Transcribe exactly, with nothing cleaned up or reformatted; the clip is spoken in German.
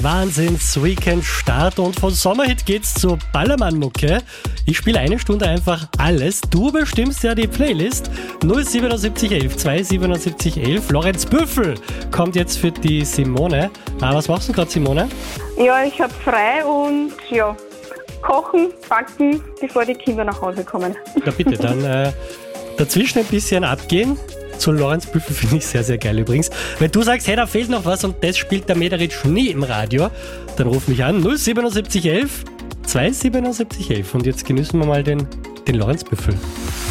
Wahnsinns-Weekend-Start und von Sommerhit geht's zur Ballermann-Mucke. Ich spiele eine Stunde einfach alles. Du bestimmst ja die Playlist. null siebenundsiebzig elf zweihundertsiebenundsiebzig elf. Lorenz Büffel kommt jetzt für die Simone. Ah, was machst du gerade, Simone? Ja, ich habe frei und ja, kochen, backen, bevor die Kinder nach Hause kommen. Na bitte, dann äh, dazwischen ein bisschen abgehen. Zu Lorenz Büffel finde ich sehr, sehr geil übrigens. Wenn du sagst, hey, da fehlt noch was und das spielt der Mederitsch nie im Radio, dann ruf mich an, null siebenundsiebzig elf zweihundertsiebenundsiebzig elf. Und jetzt genießen wir mal den, den Lorenz Büffel.